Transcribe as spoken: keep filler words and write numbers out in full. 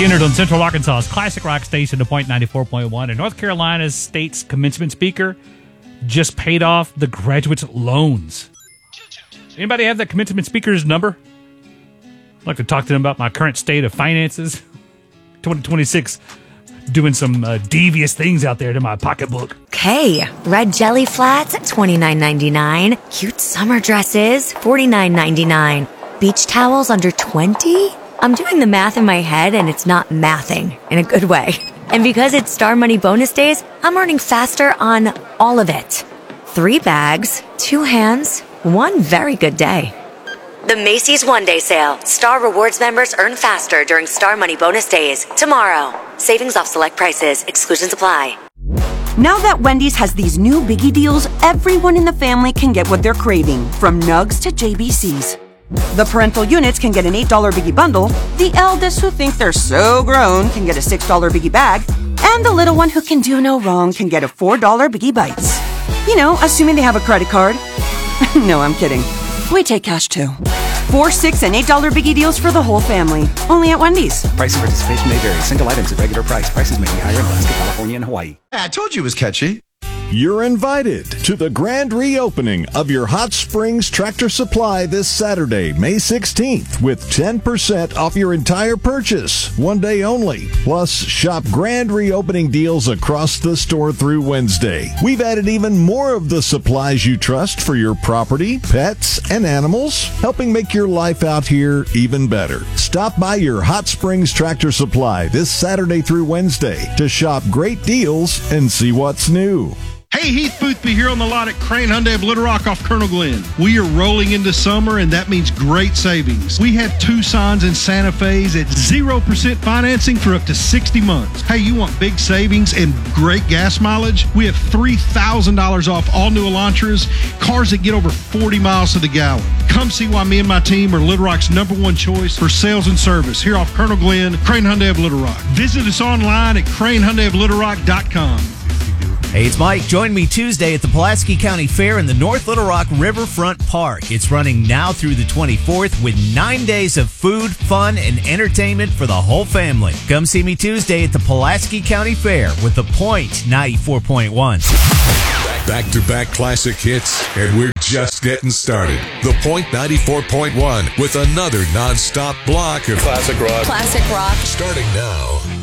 Kennard on Central Arkansas's classic rock station, The Point ninety-four point one. And North Carolina's state's commencement speaker just paid off the graduates' loans. Anybody have that commencement speaker's number? I'd like to talk to them about my current state of finances. twenty twenty-six, doing some uh, devious things out there to my pocketbook. Okay, red jelly flats at twenty-nine ninety-nine. Cute summer dresses, forty-nine ninety-nine. Beach towels under twenty? I'm doing the math in my head and it's not mathing in a good way. And because it's Star Money bonus days, I'm earning faster on all of it. Three bags, two hands, one very good day. The Macy's One Day Sale. Star Rewards members earn faster during Star Money bonus days. Tomorrow. Savings off select prices. Exclusions apply. Now that Wendy's has these new biggie deals, everyone in the family can get what they're craving, from nugs to J B Cs. The parental units can get an eight dollar biggie bundle, the eldest who think they're so grown can get a six dollar biggie bag, and the little one who can do no wrong can get a four dollar biggie bites. You know, assuming they have a credit card. No, I'm kidding. We take cash too. Four, six, and eight dollar biggie deals for the whole family. Only at Wendy's. Price and participation may vary. Single items at regular price. Prices may be higher in Alaska, California, and Hawaii. I told you it was catchy. You're invited to the grand reopening of your Hot Springs Tractor Supply this Saturday, May sixteenth, with ten percent off your entire purchase, one day only. Plus, shop grand reopening deals across the store through Wednesday. We've added even more of the supplies you trust for your property, pets, and animals, helping make your life out here even better. Stop by your Hot Springs Tractor Supply this Saturday through Wednesday to shop great deals and see what's new. Hey, Heath Boothby here on the lot at Crane Hyundai of Little Rock off Colonel Glenn. We are rolling into summer, and that means great savings. We have Tucsons and Santa Fe's at zero percent financing for up to sixty months. Hey, you want big savings and great gas mileage? We have three thousand dollars off all new Elantras, cars that get over forty miles to the gallon. Come see why me and my team are Little Rock's number one choice for sales and service here off Colonel Glenn, Crane Hyundai of Little Rock. Visit us online at crane hyundai of little rock dot com. Hey, it's Mike. Join me Tuesday at the Pulaski County Fair in the North Little Rock Riverfront Park. It's running now through the twenty-fourth with nine days of food, fun, and entertainment for the whole family. Come see me Tuesday at the Pulaski County Fair with The Point ninety-four point one. Back-to-back classic hits, and we're just getting started. The Point ninety-four point one with another non-stop block of classic rock. Classic rock. Starting now.